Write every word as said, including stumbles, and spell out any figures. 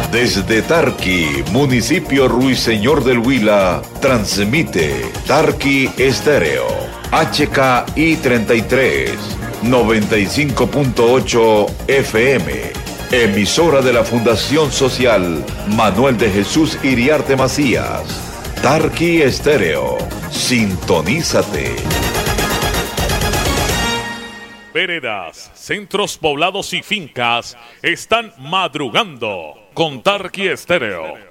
Desde Tarqui, municipio Ruiseñor del Huila, transmite Tarqui Estéreo, H K I treinta y tres, noventa y cinco punto ocho F M, emisora de la Fundación Social Manuel de Jesús Iriarte Macías. Tarqui Estéreo, sintonízate. Veredas, centros poblados y fincas están madrugando con Tarqui Estéreo.